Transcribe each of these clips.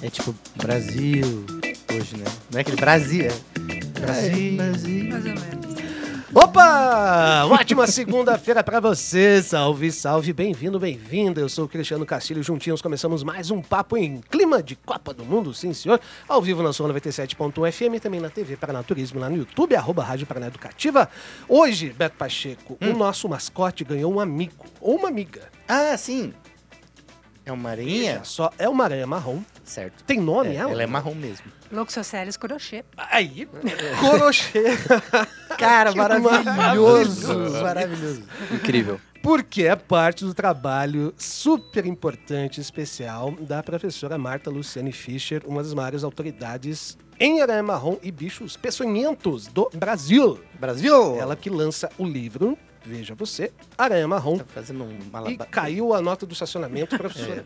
É tipo Brasil hoje, né? Não é aquele Brasil, é Brasil. Mais ou menos. Opa! Ótima segunda-feira pra você. Salve, salve, bem-vindo, bem-vinda. Eu sou o Cristiano Castilho. Juntinhos começamos mais um papo em clima de Copa do Mundo, sim, senhor. Ao vivo na sua 97.1 FM, também na TV Paranaturismo, lá no YouTube, @Rádio Paraná Educativa. Hoje, Beto Pacheco, o nosso mascote ganhou um amigo ou uma amiga. Ah, sim. É uma aranha? Veja só, é uma aranha marrom. Certo. Tem nome ela? Ela é marrom mesmo. Luxoceles crochê. Aí, crochê. Cara, Que maravilhoso. Maravilhoso. Incrível. Porque é parte do trabalho super importante e especial da professora Marta Luciane Fischer, uma das maiores autoridades em aranha marrom e bichos peçonhentos do Brasil. Brasil! Ela que lança o livro, veja você, Aranha Marrom, tá fazendo um e malabar. caiu a nota do estacionamento, professora.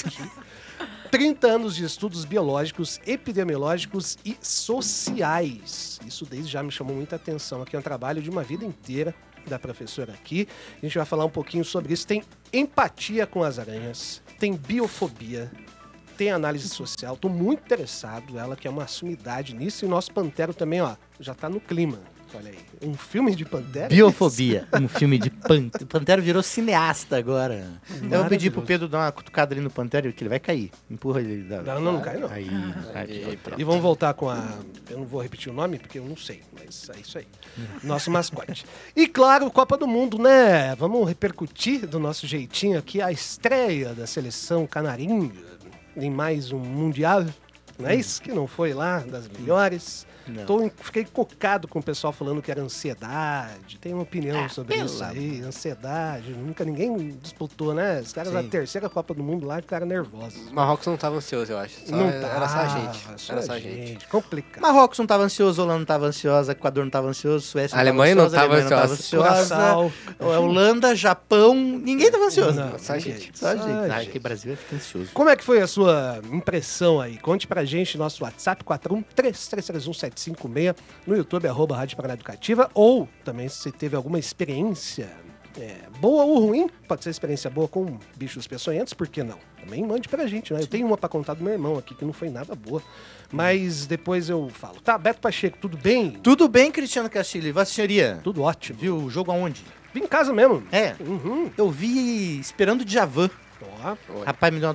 30 anos de estudos biológicos, epidemiológicos e sociais. Isso desde já me chamou muita atenção. Aqui é um trabalho de uma vida inteira da professora aqui. A gente vai falar um pouquinho sobre isso. Tem empatia com as aranhas, tem biofobia, tem análise social. Estou muito interessado. Ela que é uma sumidade nisso. E o nosso Pantero também, ó, já está no clima. Olha aí, um filme de Pantera? Biofobia, um filme de Pantera. O Pantera virou cineasta agora. Eu vou pedir pro Pedro dar uma cutucada ali no Pantera, que ele vai cair. Empurra ele. Não cai não. Aí, E vamos voltar com a... Eu não vou repetir o nome, porque eu não sei, mas é isso aí. Nosso mascote. E claro, Copa do Mundo, né? Vamos repercutir do nosso jeitinho aqui a estreia da seleção canarinha em mais um Mundial. Não é isso? Que não foi lá das melhores. Fiquei cocado com o pessoal falando que era ansiedade. Tem uma opinião sobre isso aí. Ansiedade. Nunca ninguém disputou, né? Os caras da terceira Copa do Mundo lá ficaram nervosos. Marrocos não tava ansioso, eu acho. Era só a gente. Era só a gente. Complicado. Marrocos não tava ansioso, Holanda não tava ansiosa, Equador não tava ansioso, Suécia A Alemanha não tava Alemanha não tava ansiosa. ansiosa, Holanda, Japão, ninguém tava ansioso. Não, Só a gente. Só a gente. Só a Ah, gente. que Brasil fica ansioso. Como é que foi a sua impressão aí? Conte pra gente, nosso WhatsApp, 413331756, no YouTube, @Rádio Paraná Educativa, ou também se você teve alguma experiência boa ou ruim, pode ser experiência boa com bichos peçonhentos, por que não? Também mande pra gente, né? Eu tenho uma pra contar do meu irmão aqui, que não foi nada boa, mas depois eu falo. Tá, Beto Pacheco, tudo bem? Tudo bem, Cristiano Castilho? E Vossa Senhoria? Tudo ótimo. Viu o jogo aonde? Vim em casa mesmo. É, Uhum. eu vi Esperando o Djavan. Ó, Rapaz, me deu uma